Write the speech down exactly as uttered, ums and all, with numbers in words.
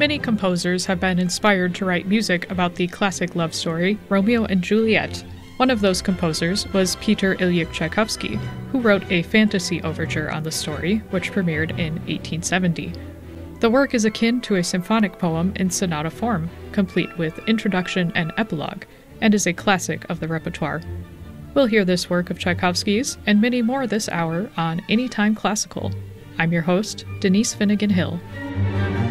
Many composers have been inspired to write music about the classic love story, Romeo and Juliet. One of those composers was Peter Ilyich Tchaikovsky, who wrote a fantasy overture on the story, which premiered in eighteen seventy. The work is akin to a symphonic poem in sonata form, complete with introduction and epilogue, and is a classic of the repertoire. We'll hear this work of Tchaikovsky's and many more this hour on Anytime Classical. I'm your host, Denise Finnegan Hill.